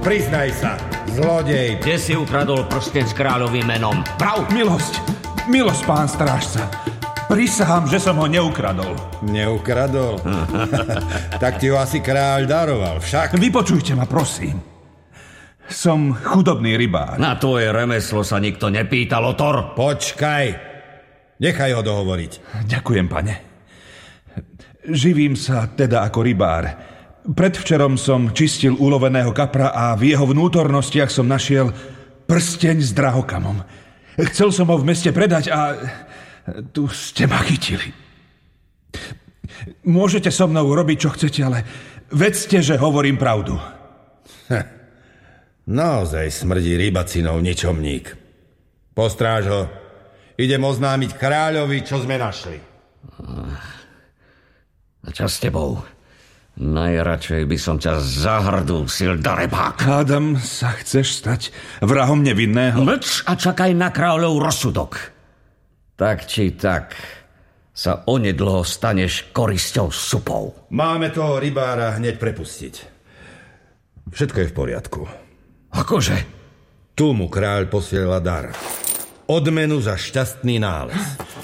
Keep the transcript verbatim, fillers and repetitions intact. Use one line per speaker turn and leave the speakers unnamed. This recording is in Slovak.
Priznaj sa, zlodej.
Kde si ukradol prsteň s kráľovým menom? Prav!
Milosť, milosť, pán strážca. Prisahám, že som ho neukradol.
Neukradol? Tak ti ho asi kráľ daroval, však?
Vypočujte ma, prosím. Som chudobný rybár.
Na tvoje remeslo sa nikto nepýtal, Otor.
Počkaj. Nechaj ho dohovoriť.
Ďakujem, pane. Živím sa teda ako rybár. Predvčerom som čistil uloveného kapra a v jeho vnútornostiach som našiel prsteň s drahokamom. Chcel som ho v meste predať a tu ste ma chytili. Môžete so mnou robiť, čo chcete, ale vedzte, že hovorím pravdu.
Naozaj smrdí rybacinou ničomník. Postráž ho. Idem oznámiť kráľovi, čo sme našli.
A čo s tebou? Najradšej by som ťa zahrdúsil, darebák.
Hádam, sa chceš stať vrahom nevinného?
Mlč a čakaj na kráľov rozsudok. Tak či tak sa onedlho staneš korisťou supou.
Máme toho rybára hneď prepustiť. Všetko je v poriadku.
Akože?
Tu mu kráľ posiela dar. Odmenu za šťastný nález.